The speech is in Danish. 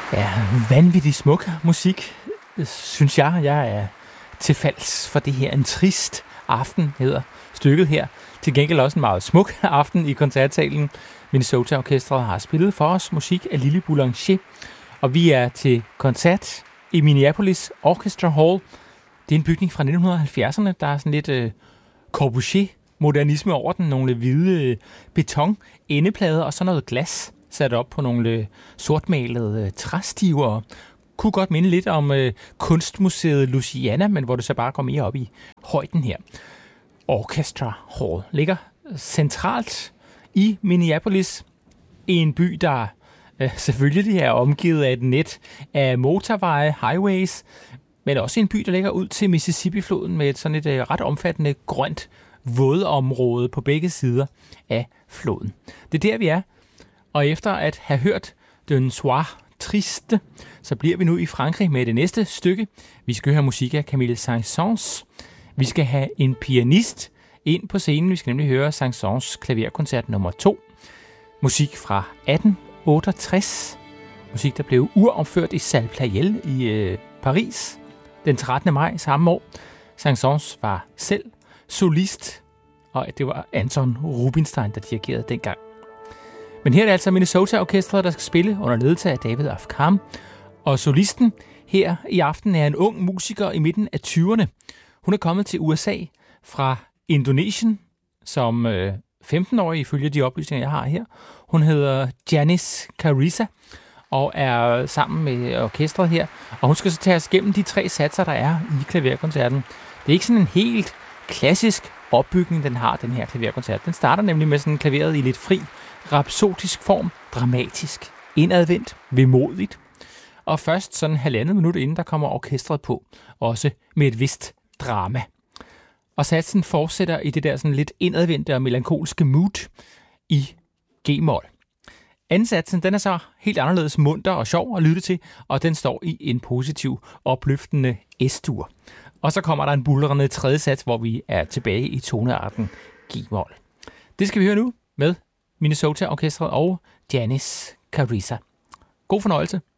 Ja, vanvittig smuk musik, synes jeg. Jeg er til falds for det her. En trist aften hedder stykket her. Til gengæld også en meget smuk aften i koncertsalen. Minnesota Orkestret har spillet for os musik af Lili Boulanger. Og vi er til koncert i Minneapolis Orchestra Hall. Det er en bygning fra 1970'erne. Der er sådan lidt Corbusier-modernisme over den. Nogle hvide beton-endeplader og så noget glas sat op på nogle sortmalede træstiver. Kunne godt minde lidt om kunstmuseet Louisiana, men hvor det så bare går mere op i højden her. Orchestra Hall ligger centralt i Minneapolis, i en by, der selvfølgelig er omgivet af et net af motorveje, highways, men også en by, der ligger ud til Mississippi-floden med sådan et ret omfattende grønt vådområde på begge sider af floden. Det er der, vi er. Og efter at have hørt Den Soir Triste, så bliver vi nu i Frankrig med det næste stykke. Vi skal høre musik af Camille Saint-Saëns. Vi skal have en pianist ind på scenen. Vi skal nemlig høre Saint-Saëns klaverkoncert nummer 2. Musik fra 1868. Musik, der blev uropført i Salle Pleyel i Paris den 13. maj samme år. Saint-Saëns var selv solist, og det var Anton Rubinstein, der dirigerede dengang. Men her er det altså Minnesota Orkestret, der skal spille under ledelse af David Afkham. Og solisten her i aften er en ung musiker i midten af 20'erne. Hun er kommet til USA fra Indonesien som 15-årig, ifølge de oplysninger, jeg har her. Hun hedder Janice Carissa og er sammen med orkestret her. Og hun skal så tage os gennem de 3 satser, der er i klaverkoncerten. Det er ikke sådan en helt klassisk opbygning, den har, den her klaverkoncert. Den starter nemlig med sådan klaveret i lidt fri, rapsodisk form, dramatisk, indadvendt, vemodigt. Og først sådan 1,5 minut inden, der kommer orkestret på, også med et vist drama. Og satsen fortsætter i det der sådan lidt indadvendte og melankolske mood i G-mol. Anden satsen, den er så helt anderledes munter og sjov at lytte til, og den står i en positiv, opløftende S-dur. Og så kommer der en buldrende 3. sats, hvor vi er tilbage i tonearten G-mol. Det skal vi høre nu med Minnesota Orkestret og Janice Carissa. God fornøjelse.